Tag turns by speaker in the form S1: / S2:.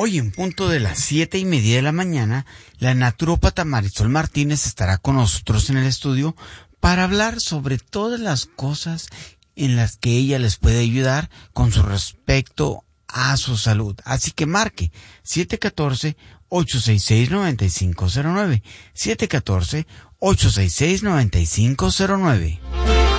S1: Hoy en punto de las 7:30 de la mañana, la naturópata Marisol Martínez estará con nosotros en el estudio para hablar sobre todas las cosas en las que ella les puede ayudar con su respecto a su salud. Así que marque 714-866-9509, 714-866-9509.